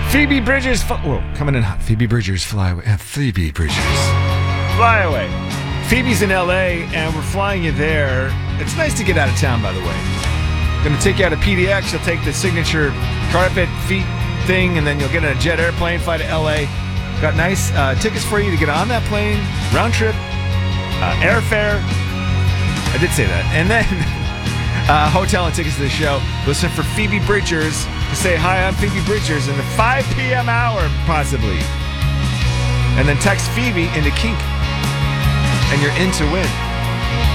Phoebe Bridgers. Coming in hot. Phoebe Bridgers, fly away. Phoebe Bridgers, fly away. Phoebe's in LA, and we're flying you there. It's nice to get out of town, by the way. Going to take you out of PDX. You'll take the signature carpet feet thing, and then you'll get in a jet airplane, fly to LA. Got nice tickets for you to get on that plane, round trip, airfare. I did say that. And then hotel and tickets to the show. Listen for Phoebe Bridgers to say hi, I'm Phoebe Bridgers in the 5 p.m. hour, possibly. And then text Phoebe into Kink, and you're in to win.